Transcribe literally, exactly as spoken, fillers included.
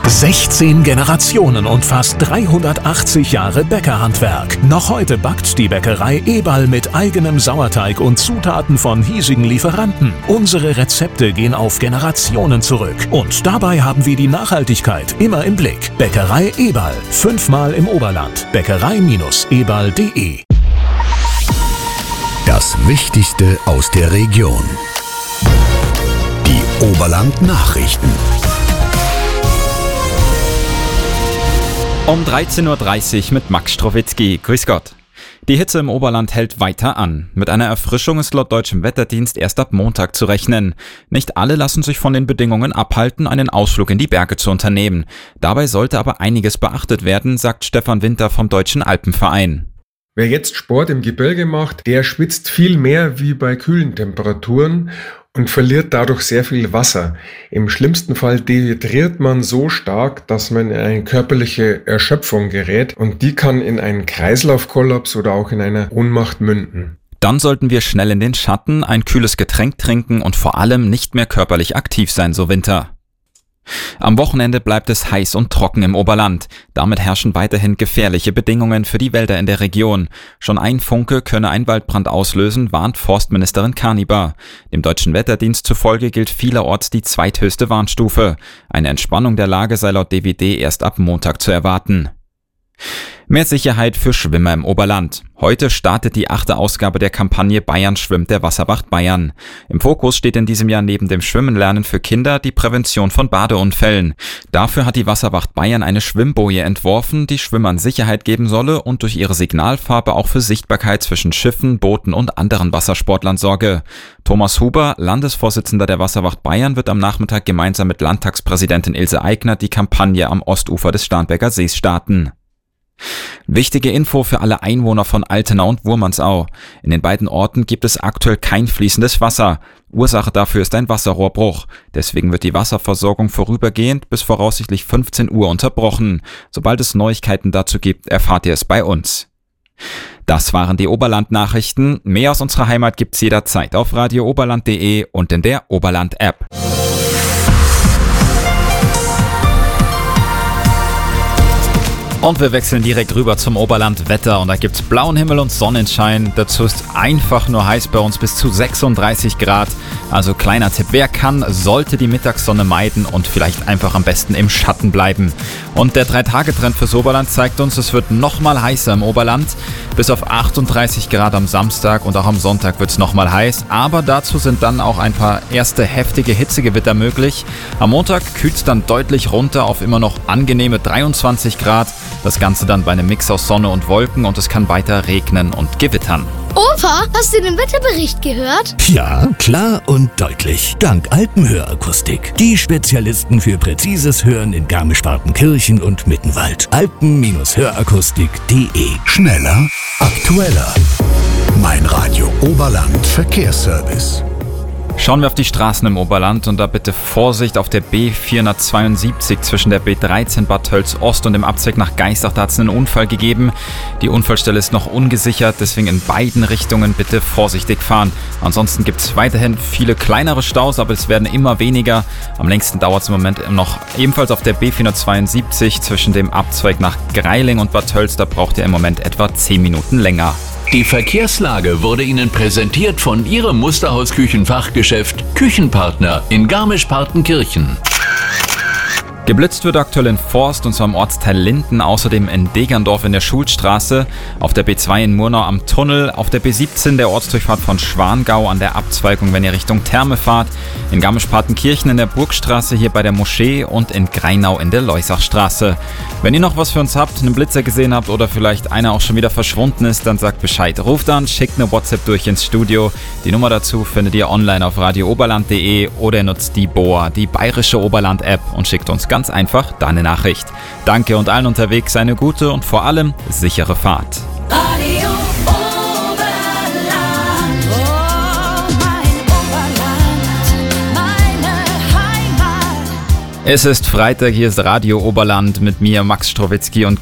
sechzehn Generationen und fast dreihundertachtzig Jahre Bäckerhandwerk. Noch heute backt die Bäckerei Eberl mit eigenem Sauerteig und Zutaten von hiesigen Lieferanten. Unsere Rezepte gehen auf Generationen zurück. Und dabei haben wir die Nachhaltigkeit immer im Blick. Bäckerei Eberl. Fünfmal im Oberland. Bäckerei Eberl punkt de. Das Wichtigste aus der Region. Die Oberland-Nachrichten. Um dreizehn Uhr dreißig mit Max Strowitzki. Grüß Gott. Die Hitze im Oberland hält weiter an. Mit einer Erfrischung ist laut deutschem Wetterdienst erst ab Montag zu rechnen. Nicht alle lassen sich von den Bedingungen abhalten, einen Ausflug in die Berge zu unternehmen. Dabei sollte aber einiges beachtet werden, sagt Stefan Winter vom Deutschen Alpenverein. Wer jetzt Sport im Gebirge macht, der schwitzt viel mehr wie bei kühlen Temperaturen und verliert dadurch sehr viel Wasser. Im schlimmsten Fall dehydriert man so stark, dass man in eine körperliche Erschöpfung gerät und die kann in einen Kreislaufkollaps oder auch in eine Ohnmacht münden. Dann sollten wir schnell in den Schatten, ein kühles Getränk trinken und vor allem nicht mehr körperlich aktiv sein, so Winter. Am Wochenende bleibt es heiß und trocken im Oberland. Damit herrschen weiterhin gefährliche Bedingungen für die Wälder in der Region. Schon ein Funke könne einen Waldbrand auslösen, warnt Forstministerin Karniber. Dem deutschen Wetterdienst zufolge gilt vielerorts die zweithöchste Warnstufe. Eine Entspannung der Lage sei laut D W D erst ab Montag zu erwarten. Mehr Sicherheit für Schwimmer im Oberland. Heute startet die achte Ausgabe der Kampagne Bayern schwimmt der Wasserwacht Bayern. Im Fokus steht in diesem Jahr neben dem Schwimmenlernen für Kinder die Prävention von Badeunfällen. Dafür hat die Wasserwacht Bayern eine Schwimmboje entworfen, die Schwimmern Sicherheit geben solle und durch ihre Signalfarbe auch für Sichtbarkeit zwischen Schiffen, Booten und anderen Wassersportlern sorge. Thomas Huber, Landesvorsitzender der Wasserwacht Bayern, wird am Nachmittag gemeinsam mit Landtagspräsidentin Ilse Aigner die Kampagne am Ostufer des Starnberger Sees starten. Wichtige Info für alle Einwohner von Altena und Wurmansau. In den beiden Orten gibt es aktuell kein fließendes Wasser. Ursache dafür ist ein Wasserrohrbruch. Deswegen wird die Wasserversorgung vorübergehend bis voraussichtlich fünfzehn Uhr unterbrochen. Sobald es Neuigkeiten dazu gibt, erfahrt ihr es bei uns. Das waren die Oberland-Nachrichten. Mehr aus unserer Heimat gibt's jederzeit auf radio oberland punkt de und in der Oberland-App. Und wir wechseln direkt rüber zum Oberlandwetter und da gibt's blauen Himmel und Sonnenschein. Dazu ist einfach nur heiß bei uns bis zu sechsunddreißig Grad. Also kleiner Tipp, wer kann, sollte die Mittagssonne meiden und vielleicht einfach am besten im Schatten bleiben. Und der drei Tage Trend fürs Oberland zeigt uns, es wird nochmal heißer im Oberland. Bis auf achtunddreißig Grad am Samstag und auch am Sonntag wird's nochmal heiß. Aber dazu sind dann auch ein paar erste heftige Hitzegewitter möglich. Am Montag kühlt's dann deutlich runter auf immer noch angenehme dreiundzwanzig Grad. Das Ganze dann bei einem Mix aus Sonne und Wolken und es kann weiter regnen und gewittern. Opa, hast du den Wetterbericht gehört? Ja, klar und deutlich. Dank Alpenhörakustik. Die Spezialisten für präzises Hören in Garmisch-Partenkirchen und Mittenwald. alpen hörakustik punkt de. Schneller, aktueller. Mein Radio Oberland Verkehrsservice. Schauen wir auf die Straßen im Oberland und da bitte Vorsicht auf der B vierhundertzweiundsiebzig zwischen der B dreizehn Bad Tölz Ost und dem Abzweig nach Geissach. Da hat es einen Unfall gegeben. Die Unfallstelle ist noch ungesichert, deswegen in beiden Richtungen bitte vorsichtig fahren. Ansonsten gibt es weiterhin viele kleinere Staus, aber es werden immer weniger. Am längsten dauert es im Moment noch ebenfalls auf der B vierhundertzweiundsiebzig zwischen dem Abzweig nach Greiling und Bad Tölz. Da braucht ihr im Moment etwa zehn Minuten länger. Die Verkehrslage wurde Ihnen präsentiert von Ihrem Musterhaus-Küchenfachgeschäft Küchenpartner in Garmisch-Partenkirchen. Geblitzt wird aktuell in Forst und zwar im Ortsteil Linden, außerdem in Degerndorf in der Schulstraße, auf der B zwei in Murnau am Tunnel, auf der B siebzehn der Ortsdurchfahrt von Schwangau an der Abzweigung, wenn ihr Richtung Therme fahrt, in Garmisch-Partenkirchen in der Burgstraße hier bei der Moschee und in Greinau in der Leusachstraße. Wenn ihr noch was für uns habt, einen Blitzer gesehen habt oder vielleicht einer auch schon wieder verschwunden ist, dann sagt Bescheid. Ruft an, schickt eine WhatsApp durch ins Studio. Die Nummer dazu findet ihr online auf radio oberland punkt de oder ihr nutzt die B O A, die bayerische Oberland-App und schickt uns ganz einfach deine Nachricht. Danke und allen unterwegs eine gute und vor allem sichere Fahrt. Radio Oberland, oh mein Oberland, meine Heimat. Es ist Freitag, hier ist Radio Oberland mit mir, Max Strowitzki, und